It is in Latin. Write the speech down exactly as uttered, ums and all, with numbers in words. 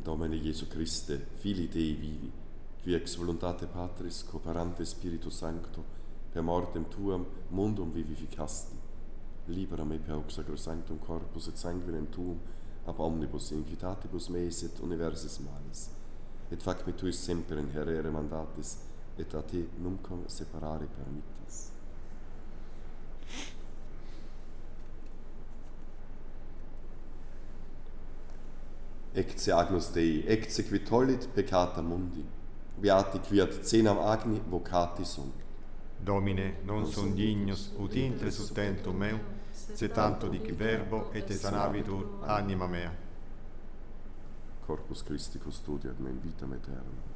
Domine Iesu Christe, Filii Dei vivi, qui ex voluntate Patris, cooperante Spiritu Sancto, per mortem Tuam, mundum vivificasti, libera me per hoc sacrosanctum corpus et sanguinem Tuum, ab omnibus iniquitatibus meis et universis malis, et fac me tuis semper in herere mandatis, et a te numquam separare permittis. Ecce agnus Dei, ecce qui tollit peccata mundi, beati qui ad cenam agni vocati sunt. Domine, non sum dignus ut intre sus tentum meu, se tanto dic verbo et sanabitur anima mea. Corpus Christi custodiat me in vitam aeternam.